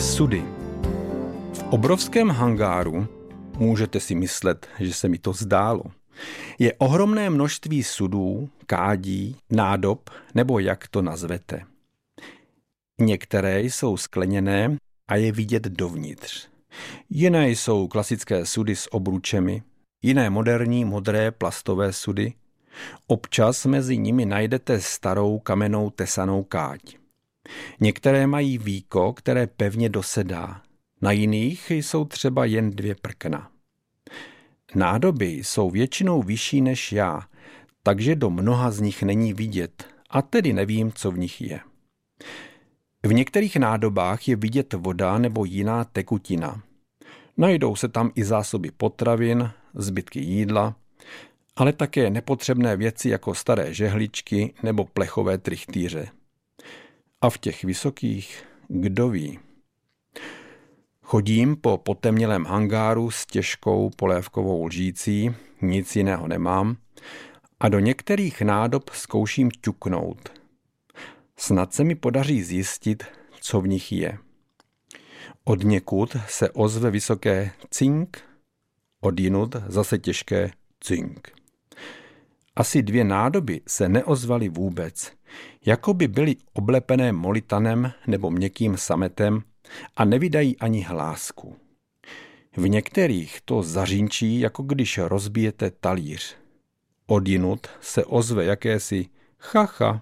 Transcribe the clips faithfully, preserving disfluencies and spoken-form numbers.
Sudy. V obrovském hangáru, můžete si myslet, že se mi to zdálo, je ohromné množství sudů, kádí, nádob nebo jak to nazvete. Některé jsou skleněné a je vidět dovnitř. Jiné jsou klasické sudy s obručemi, jiné moderní modré plastové sudy. Občas mezi nimi najdete starou kamennou tesanou káť. Některé mají víko, které pevně dosedá. Na jiných jsou třeba jen dvě prkna. Nádoby jsou většinou vyšší než já, takže do mnoha z nich není vidět, a tedy nevím, co v nich je. V některých nádobách je vidět voda nebo jiná tekutina. Najdou se tam i zásoby potravin, zbytky jídla, ale také nepotřebné věci jako staré žehličky nebo plechové trichtýře. A v těch vysokých, kdo ví. Chodím po potemnělém hangáru s těžkou polévkovou lžící, nic jiného nemám, a do některých nádob zkouším ťuknout. Snad se mi podaří zjistit, co v nich je. Odněkud se ozve vysoké cink, odjinud zase těžké cink. Asi dvě nádoby se neozvaly vůbec, jako by byly oblepené molitanem nebo měkkým sametem a nevydají ani hlásku. V některých to zařinčí, jako když rozbijete talíř. Odjinud se ozve jakési chacha.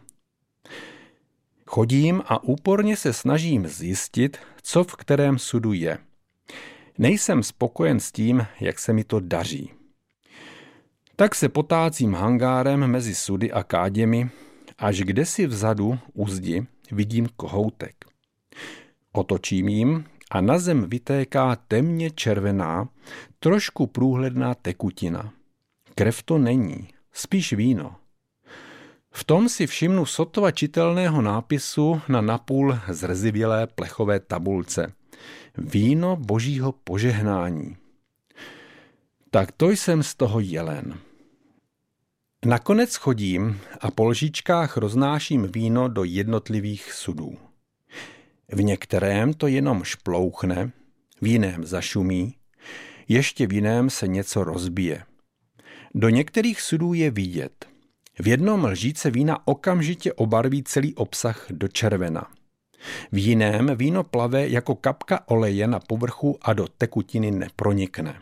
Chodím a úporně se snažím zjistit, co v kterém sudu je. Nejsem spokojen s tím, jak se mi to daří. Tak se potácím hangárem mezi sudy a káděmi, až kdesi vzadu u zdi vidím kohoutek. Otočím jim a na zem vytéká temně červená, trošku průhledná tekutina. Krev to není, spíš víno. V tom si všimnu sotva čitelného nápisu na napůl zrzivělé plechové tabulce. Víno božího požehnání. Tak to jsem z toho jelen. Nakonec chodím a po lžičkách roznáším víno do jednotlivých sudů. V některém to jenom šplouchne, v jiném zašumí, ještě v jiném se něco rozbije. Do některých sudů je vidět. V jednom lžíce vína okamžitě obarví celý obsah do červena. V jiném víno plave jako kapka oleje na povrchu a do tekutiny nepronikne.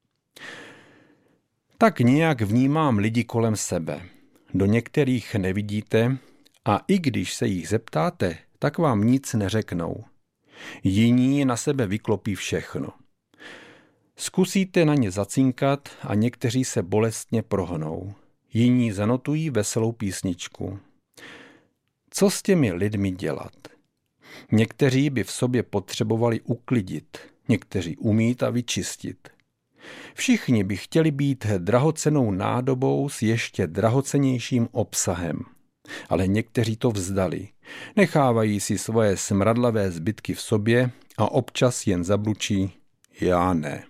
Tak nějak vnímám lidi kolem sebe. Do některých nevidíte a i když se jich zeptáte, tak vám nic neřeknou. Jiní na sebe vyklopí všechno. Zkusíte na ně zacinkat a někteří se bolestně prohnou. Jiní zanotují veselou písničku. Co s těmi lidmi dělat? Někteří by v sobě potřebovali uklidit, někteří umít a vyčistit. Všichni by chtěli být drahocennou nádobou s ještě drahocennějším obsahem. Ale někteří to vzdali. Nechávají si svoje smradlavé zbytky v sobě a občas jen zabručí já ne.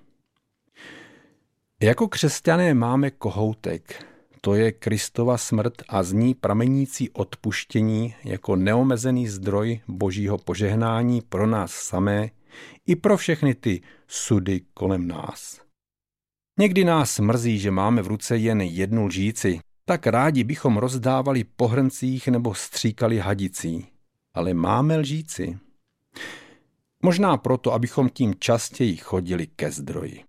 Jako křesťané máme kohoutek. To je Kristova smrt a z ní pramenící odpuštění jako neomezený zdroj božího požehnání pro nás samé i pro všechny ty sudy kolem nás. Někdy nás mrzí, že máme v ruce jen jednu lžíci, tak rádi bychom rozdávali po hrncích nebo stříkali hadicí. Ale máme lžíci. Možná proto, abychom tím častěji chodili ke zdroji.